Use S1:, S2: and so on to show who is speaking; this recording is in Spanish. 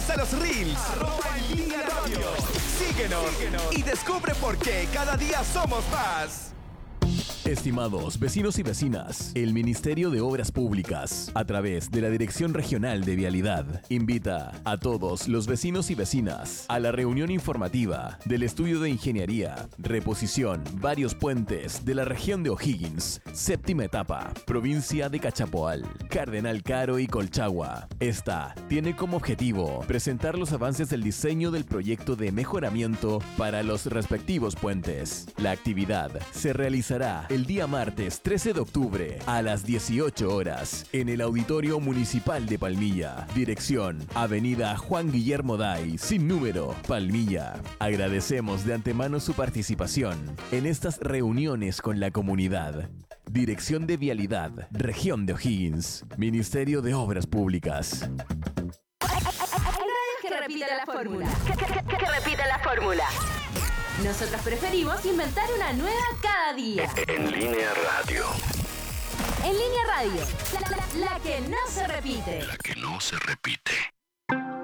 S1: a los Reels. @enlinearadio. Síguenos y descubre por qué cada día somos más.
S2: Estimados vecinos y vecinas, el Ministerio de Obras Públicas, a través de la Dirección Regional de Vialidad, invita a todos los vecinos y vecinas a la reunión informativa del Estudio de Ingeniería, Reposición, varios puentes de la región de O'Higgins, séptima etapa, provincia de Cachapoal, Cardenal Caro y Colchagua. Esta tiene como objetivo presentar los avances del diseño del proyecto de mejoramiento para los respectivos puentes. La actividad se realizará el día martes 13 de octubre a las 18 horas en el Auditorio Municipal de Palmilla. Dirección: Avenida Juan Guillermo Day, sin número, Palmilla. Agradecemos de antemano su participación en estas reuniones con la comunidad. Dirección de Vialidad, Región de O'Higgins, Ministerio de Obras Públicas.
S3: Que repita la fórmula. Que repita la fórmula. Nosotros preferimos inventar una nueva cada día.
S4: En Línea Radio.
S3: En Línea Radio. La que no se repite.
S4: La que no se repite.